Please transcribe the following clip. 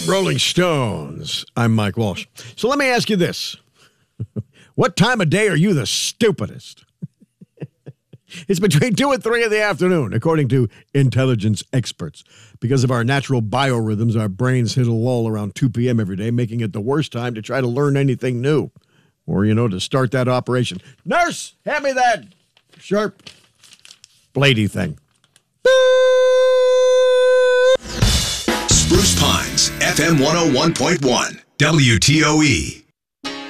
Rolling Stones. I'm Mike Walsh. So let me ask you this. What time of day are you the stupidest? It's between 2 and 3 in the afternoon, according to intelligence experts. Because of our natural biorhythms, our brains hit a lull around 2 p.m. every day, making it the worst time to try to learn anything new. Or, to start that operation. Nurse, hand me that sharp, bladey thing. Spruce Pines, FM 101.1, WTOE.